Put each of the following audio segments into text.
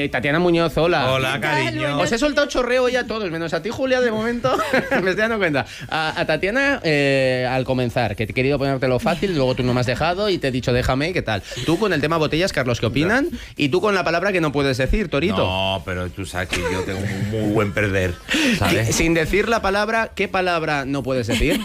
Tatiana Muñoz, hola. Hola, cariño. Os he soltado chorreo ya a todos, menos a ti, Julia, de momento. Me estoy dando cuenta. A Tatiana, al comenzar, que he querido ponértelo fácil, luego tú no me has dejado y te he dicho déjame, ¿qué tal? Tú con el tema botellas, Carlos, ¿qué opinan? Y tú con la palabra que no puedes decir, Torito. No, pero tú sabes que yo tengo un muy buen perder, ¿sabes? Sin decir la palabra, ¿qué palabra no puedes decir?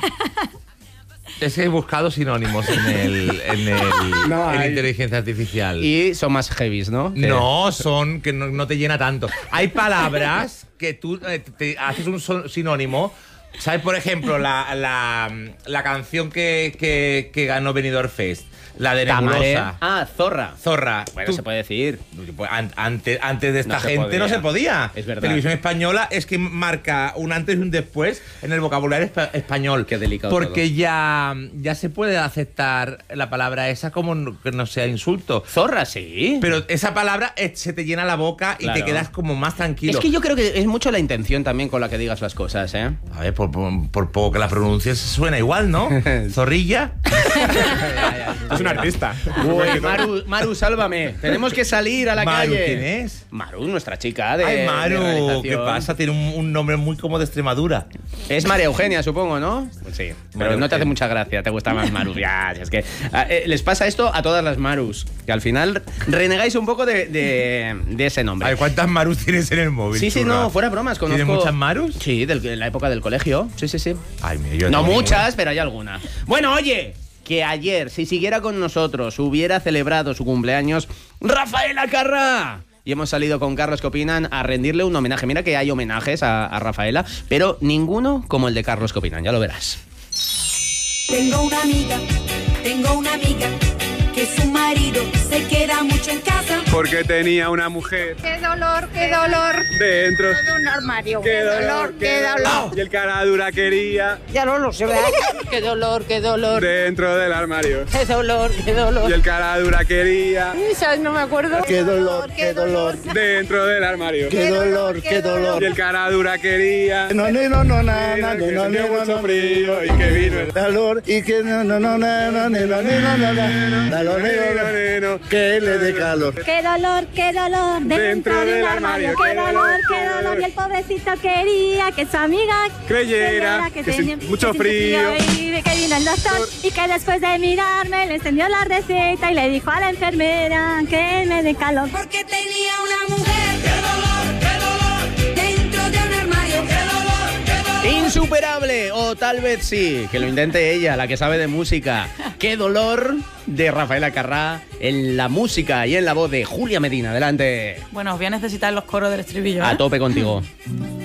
Es que he buscado sinónimos en inteligencia artificial. Y son más heavies, ¿no? No, son que no te llena tanto. Hay palabras que tú te haces un sinónimo. ¿Sabes? Por ejemplo, la canción que ganó Benidorm Fest. La de Nebulosa. Ah, Zorra. Zorra. Bueno, se puede decir. Pues antes de esta No se gente podía. no se podía. Es verdad. Televisión Española es que marca un antes y un después en el vocabulario español. Qué delicado Porque todo. ya se puede aceptar la palabra esa como que no sea insulto. Zorra, sí. Pero esa palabra se te llena la boca y Claro. te quedas como más tranquilo. Es que yo creo que es mucho la intención también con la que digas las cosas, ¿eh? A ver, por poco que la pronuncies suena igual, ¿no? Zorrilla. Es un artista. Uy, Maru, sálvame. Tenemos que salir a la Maru, calle. ¿quién es? Maru, nuestra chica de Ay, Maru, de realización. ¿qué pasa? Tiene un nombre muy como de Extremadura. Es María Eugenia, supongo, ¿no? Sí. Pero María no te hace Eugenia. mucha gracia, te gusta más Maru. Ya, si es que les pasa esto a todas las Marus, que al final renegáis un poco de ese nombre. A ver, ¿cuántas Marus tienes en el móvil? Sí, churra? no, fuera bromas, conozco. ¿Tienes muchas Marus? Sí, de la época del colegio. Sí. Ay, mira, yo No tengo muchas, pero hay alguna. Bueno, oye, que ayer, si siguiera con nosotros, hubiera celebrado su cumpleaños Rafaela Carrà. Y hemos salido con Carlos, ¿qué opinan? A rendirle un homenaje. Mira que hay homenajes a Rafaela, pero ninguno como el de Carlos, ¿qué opinan? Ya lo verás. Tengo una amiga que su marido se queda mucho en casa. Porque tenía una mujer ¡Qué dolor, qué dolor! dentro. De un armario. ¡Qué dolor, qué dolor! Y el cara dura quería Ya no lo sé, ¿verdad? ¡Qué dolor, qué dolor! dentro del armario. ¡Qué dolor, qué dolor! Y el cara dura quería ¿Sabes? No me acuerdo. Qué dolor, qué dolor, dentro del armario. qué dolor, qué Y dolor. el cara dura quería. No, Que sintió mucho frío y que vino el dolor y que que le dé calor. Qué dolor, Dentro del armario, qué dolor. Y el pobrecito quería que su amiga creyera que tenía mucho frío. Y que vino el doctor y que después de mirarme le encendió la receta y le dijo a la enfermera que me dé calor. Porque tenía una mujer. ¡Qué dolor! Dentro de un armario. ¡Qué dolor! Insuperable, o tal vez sí, que lo intente ella, la que sabe de música. ¡Qué dolor! De Rafaela Carrà en la música y en la voz de Julia Medina. Adelante. Bueno, os voy a necesitar los coros del estribillo. A ¿eh? tope contigo.